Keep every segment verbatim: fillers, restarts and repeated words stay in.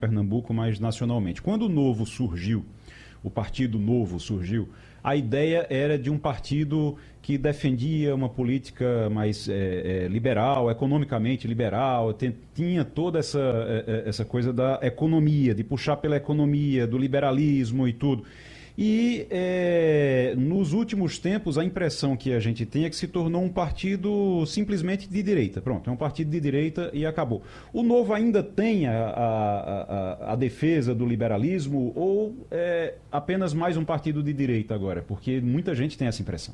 Pernambuco, mas nacionalmente. Quando o Novo surgiu, o Partido Novo surgiu, a ideia era de um partido que defendia uma política mais é, é, liberal, economicamente liberal, tem, tinha toda essa, é, essa coisa da economia, de puxar pela economia, do liberalismo e tudo. E é, nos últimos tempos a impressão que a gente tem é que se tornou um partido simplesmente de direita. Pronto, é um partido de direita e acabou. O Novo ainda tem a, a, a, a defesa do liberalismo ou é apenas mais um partido de direita agora? Porque muita gente tem essa impressão.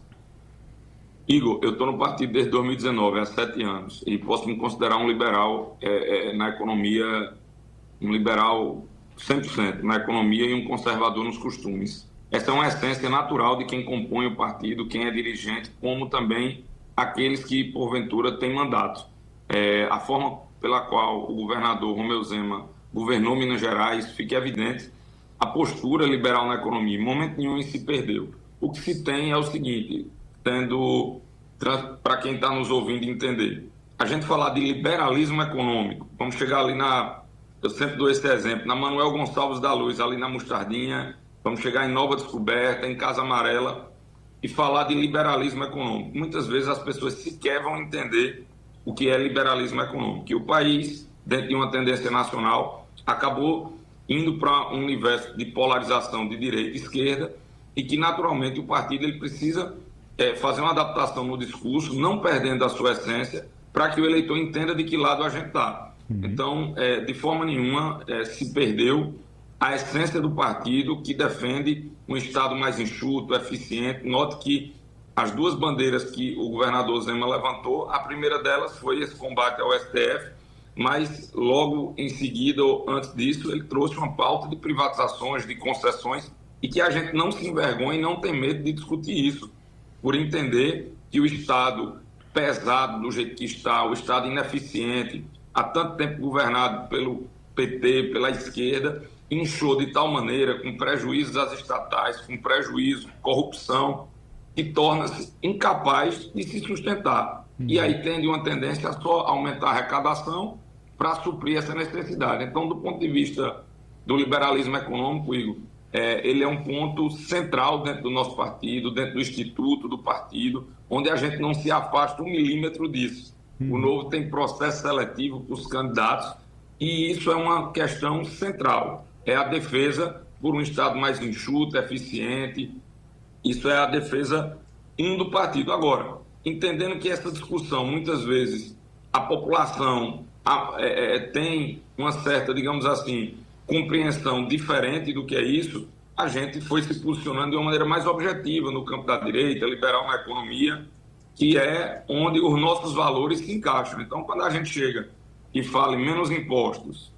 Igor, eu estou no partido desde dois mil e dezenove, há sete anos, e posso me considerar um liberal é, é, na economia, um liberal cem por cento na economia e um conservador nos costumes. Essa é uma essência natural de quem compõe o partido, quem é dirigente, como também aqueles que, porventura, têm mandato. É, a forma pela qual o governador Romeu Zema governou Minas Gerais, fica evidente a postura liberal na economia. Em momento nenhum se perdeu. O que se tem é o seguinte, tendo, para quem está nos ouvindo entender, a gente falar de liberalismo econômico, vamos chegar ali na, eu sempre dou esse exemplo, na Manuel Gonçalves da Luz, ali na Mostardinha, vamos chegar em Nova Descoberta, em Casa Amarela, e falar de liberalismo econômico. Muitas vezes as pessoas sequer vão entender o que é liberalismo econômico. Que o país, dentro de uma tendência nacional, acabou indo para um universo de polarização de direita e esquerda, e que naturalmente o partido ele precisa é, fazer uma adaptação no discurso, não perdendo a sua essência, para que o eleitor entenda de que lado a gente está. Uhum. Então, é, de forma nenhuma é, se perdeu a essência do partido, que defende um Estado mais enxuto, eficiente. Note que as duas bandeiras que o governador Zema levantou, a primeira delas foi esse combate ao S T F, mas logo em seguida, ou antes disso, ele trouxe uma pauta de privatizações, de concessões, e que a gente não se envergonha e não tem medo de discutir isso, por entender que o Estado pesado do jeito que está, o Estado ineficiente, há tanto tempo governado pelo P T, pela esquerda, inchou de tal maneira, com prejuízos às estatais, com prejuízo, corrupção, que torna-se incapaz de se sustentar. Uhum. E aí tende uma tendência a só aumentar a arrecadação para suprir essa necessidade. Então, do ponto de vista do liberalismo econômico, Igor, é, ele é um ponto central dentro do nosso partido, dentro do instituto do partido, onde a gente não se afasta um milímetro disso. Uhum. O Novo tem processo seletivo para os candidatos e isso é uma questão central. É a defesa por um Estado mais enxuto, eficiente. Isso é a defesa um do partido. Agora, entendendo que essa discussão, muitas vezes, a população a, é, tem uma certa, digamos assim, compreensão diferente do que é isso, a gente foi se posicionando de uma maneira mais objetiva no campo da direita, liberal na economia, que é onde os nossos valores se encaixam. Então, quando a gente chega e fala em menos impostos,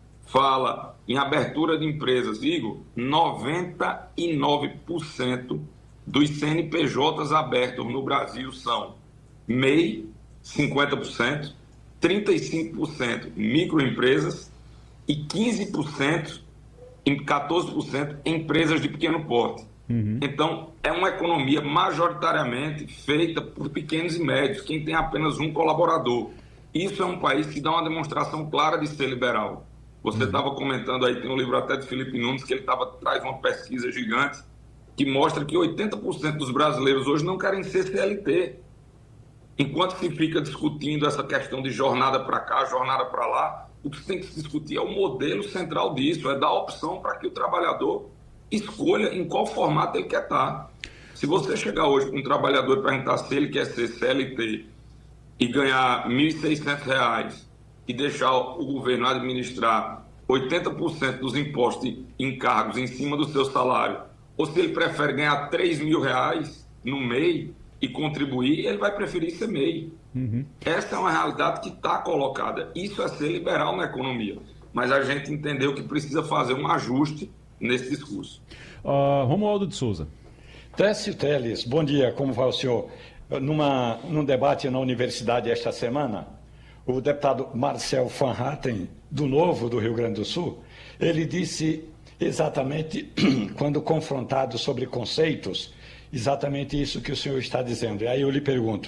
fala em abertura de empresas, Igor, noventa e nove por cento dos C N P Js abertos no Brasil são M E I, cinquenta por cento, trinta e cinco por cento microempresas e quinze por cento, quatorze por cento empresas de pequeno porte. Uhum. Então, é uma economia majoritariamente feita por pequenos e médios, quem tem apenas um colaborador. Isso é um país que dá uma demonstração clara de ser liberal. Você estava uhum. comentando aí, tem um livro até de Felipe Nunes, que ele tava, traz uma pesquisa gigante, que mostra que oitenta por cento dos brasileiros hoje não querem ser C L T. Enquanto se fica discutindo essa questão de jornada para cá, jornada para lá, o que se tem que se discutir é o modelo central disso, é dar opção para que o trabalhador escolha em qual formato ele quer estar. Se você chegar hoje com um trabalhador e perguntar se ele quer ser C L T e ganhar mil e seiscentos reais e deixar o governo administrar oitenta por cento dos impostos e encargos em cima do seu salário, ou se ele prefere ganhar três mil reais no M E I e contribuir, ele vai preferir ser M E I. Uhum. Essa é uma realidade que está colocada. Isso é ser liberal na economia. Mas a gente entendeu que precisa fazer um ajuste nesse discurso. Uh, Romualdo de Souza. Técio Teles, bom dia, como vai o senhor? Numa, num debate na universidade esta semana, o deputado Marcel Van Hatten, do Novo do Rio Grande do Sul, ele disse exatamente, quando confrontado sobre conceitos, exatamente isso que o senhor está dizendo. E aí eu lhe pergunto,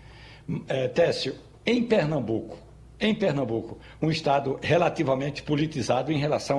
é, Técio, em Pernambuco, em Pernambuco, um estado relativamente politizado em relação